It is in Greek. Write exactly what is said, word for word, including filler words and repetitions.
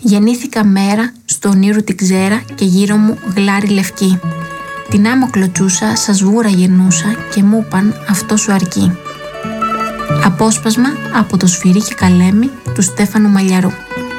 Γεννήθηκα μέρα, στο ονείρου την ξέρα και γύρω μου γλάρι λευκή. Την άμμο κλωτσούσα, σα σβούρα γυρνούσα και μου είπαν αυτό σου αρκεί. Απόσπασμα από το Σφυρί και Καλέμι του Στέφανου Μαλιαρού.